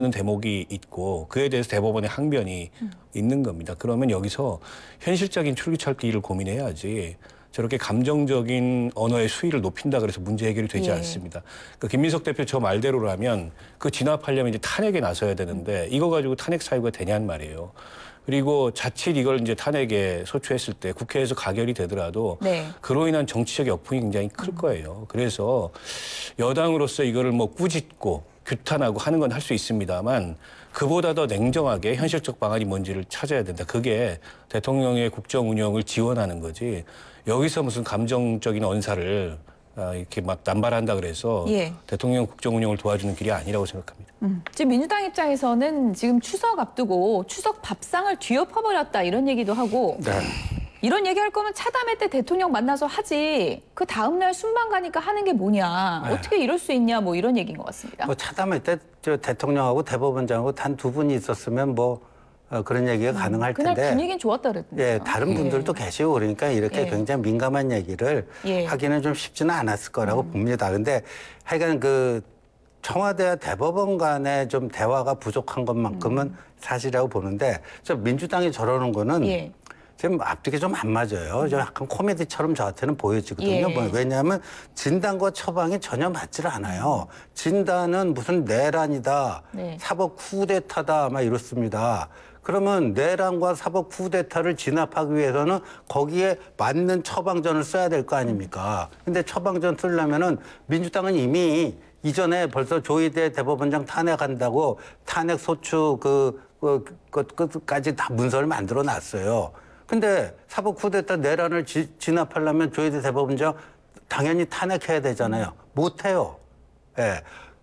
대목이 있고 그에 대해서 대법원의 항변이 있는 겁니다. 그러면 여기서 현실적인 출기찰기를 고민해야지 저렇게 감정적인 언어의 수위를 높인다 그래서 문제 해결이 되지 않습니다. 그러니까 김민석 대표 저 말대로라면 그 진압하려면 이제 탄핵에 나서야 되는데 이거 가지고 탄핵 사유가 되냐는 말이에요. 그리고 자칫 이걸 이제 탄핵에 소추했을 때 국회에서 가결이 되더라도 그로 인한 정치적 역풍이 굉장히 클 거예요. 그래서 여당으로서 이거를 뭐 꾸짖고 규탄하고 하는 건 할 수 있습니다만 그보다 더 냉정하게 현실적 방안이 뭔지를 찾아야 된다. 그게 대통령의 국정 운영을 지원하는 거지. 여기서 무슨 감정적인 언사를 이렇게 막 남발한다 그래서 대통령 국정 운영을 도와주는 길이 아니라고 생각합니다. 지금 민주당 입장에서는 지금 추석 앞두고 추석 밥상을 뒤엎어버렸다 이런 얘기도 하고 이런 얘기할 거면 차담회 때 대통령 만나서 하지 그 다음날 순방 가니까 하는 게 뭐냐 어떻게 이럴 수 있냐 뭐 이런 얘기인 것 같습니다. 뭐 차담회 때 저 대통령하고 대법원장하고 단 두 분이 있었으면 뭐 그런 얘기가 가능할 텐데. 그날 분위기는 좋았다 그랬던데요. 예, 다른 분들도 계시고 그러니까 이렇게 굉장히 민감한 얘기를 하기는 좀 쉽지는 않았을 거라고 봅니다. 근데 하여간 그 청와대와 대법원 간에 좀 대화가 부족한 것만큼은 사실이라고 보는데 저 민주당이 저러는 거는 지금 앞뒤가 좀 안 맞아요. 좀 약간 코미디처럼 저한테는 보여지거든요. 왜냐하면 진단과 처방이 전혀 맞질 않아요. 진단은 무슨 내란이다, 사법 쿠데타다 막 이렇습니다. 그러면 내란과 사법 쿠데타를 진압하기 위해서는 거기에 맞는 처방전을 써야 될 거 아닙니까? 근데 처방전 쓰려면은 민주당은 이미 이전에 벌써 조희대 대법원장 탄핵한다고 탄핵 소추 끝까지 다 문서를 만들어 놨어요. 근데 사법 쿠데타 내란을 진압하려면 조희대 대법원장 당연히 탄핵해야 되잖아요. 못 해요. 예.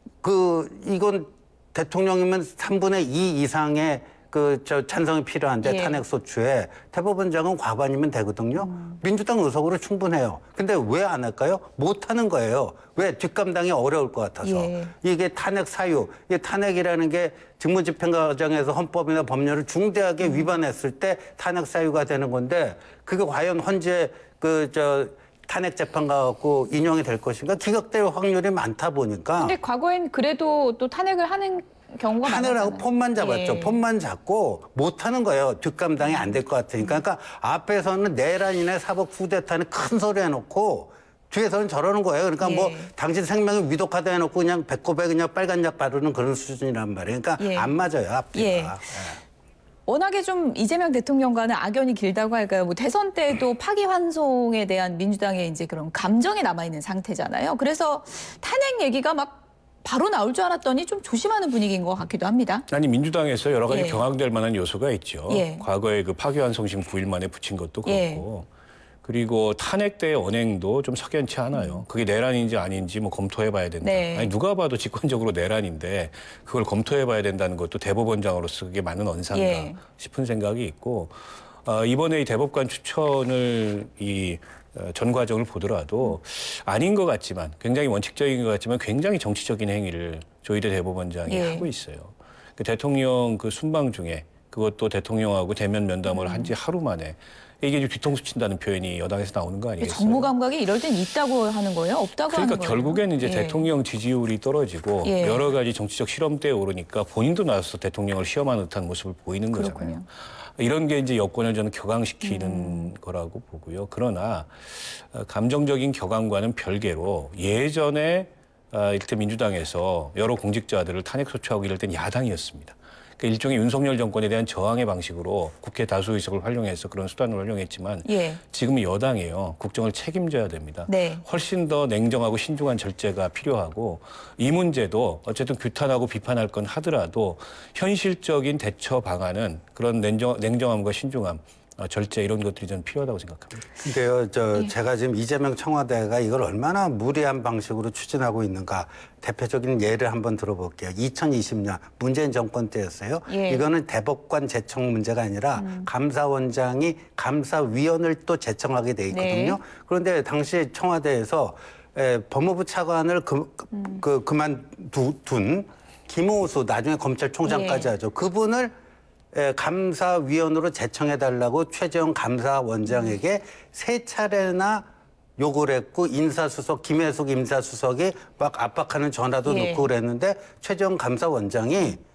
이건 대통령이면 3분의 2 이상의 찬성이 필요한데 탄핵 소추에 대법원장은 과반이면 되거든요. 민주당 의석으로 충분해요. 근데 왜 안 할까요? 못 하는 거예요. 왜? 뒷감당이 어려울 것 같아서. 이게 탄핵 사유, 이게 탄핵이라는 게 직무집행 과정에서 헌법이나 법률을 중대하게 위반했을 때 탄핵 사유가 되는 건데 그게 과연 헌재 탄핵 재판가 갖고 인용이 될 것인가? 기각될 확률이 많다 보니까. 근데 과거엔 그래도 또 탄핵을 하는 경우가 많았잖아요. 하느라고 폰만 잡았죠. 폰만 잡고 못하는 거예요. 뒷감당이 안 될 것 같으니까. 그러니까 앞에서는 내란이나 사법 쿠데타는 큰 소리 해놓고 뒤에서는 저러는 거예요. 그러니까 뭐 당신 생명이 위독하다 해놓고 그냥 배꼽에 그냥 빨간 약 바르는 그런 수준이란 말이에요. 그러니까 안 맞아요. 앞뒤가. 워낙에 좀 이재명 대통령과는 악연이 길다고 할까요? 뭐 대선 때도 파기환송에 대한 민주당의 이제 그런 감정이 남아있는 상태잖아요. 그래서 탄핵 얘기가 막 바로 나올 줄 알았더니 좀 조심하는 분위기인 것 같기도 합니다. 아니 민주당에서 여러 가지 경황될 만한 요소가 있죠. 과거에 그 파기환송심 9일 만에 붙인 것도 그렇고 그리고 탄핵 때 언행도 좀 석연치 않아요. 그게 내란인지 아닌지 뭐 검토해봐야 된다. 아니 누가 봐도 직권적으로 내란인데 그걸 검토해봐야 된다는 것도 대법원장으로서 그게 맞는 언사인가 싶은 생각이 있고 이번에 이 대법관 추천을 전 과정을 보더라도 아닌 것 같지만 굉장히 원칙적인 것 같지만 굉장히 정치적인 행위를 조희대 대법원장이 하고 있어요. 그 대통령 그 순방 중에 그것도 대통령하고 대면 면담을 한 지 하루 만에 이게 뒤통수 친다는 표현이 여당에서 나오는 거 아니겠어요? 정무 감각이 이럴 땐 있다고 하는 거예요? 없다고 하는 거예요? 그러니까 결국에는 이제 대통령 지지율이 떨어지고 여러 가지 정치적 실험대에 오르니까 본인도 나서서 대통령을 시험하는 듯한 모습을 보이는 거잖아요. 이런 게 이제 여권을 저는 격앙시키는 거라고 보고요. 그러나 감정적인 격앙과는 별개로 예전에 이를테 민주당에서 여러 공직자들을 탄핵 소추하고 이럴 땐 야당이었습니다. 그러니까 일종의 윤석열 정권에 대한 저항의 방식으로 국회 다수 의석을 활용해서 그런 수단을 활용했지만 지금은 여당이에요. 국정을 책임져야 됩니다. 훨씬 더 냉정하고 신중한 절제가 필요하고 이 문제도 어쨌든 규탄하고 비판할 건 하더라도 현실적인 대처 방안은 그런 냉정함과 신중함 절제 이런 것들이 저는 필요하다고 생각합니다. 근데요, 제가 지금 이재명 청와대가 이걸 얼마나 무리한 방식으로 추진하고 있는가 대표적인 예를 한번 들어볼게요. 2020년 문재인 정권 때였어요. 이거는 대법관 제청 문제가 아니라 감사원장이 감사위원을 또 제청하게 돼 있거든요. 그런데 당시 청와대에서 법무부 차관을 그만둔 김호수 나중에 검찰총장까지 하죠. 그분을 감사위원으로 제청해달라고 최재형 감사원장에게 3차례나 요구를 했고 인사수석 김혜숙 인사수석이 막 압박하는 전화도 넣고 그랬는데 최재형 감사원장이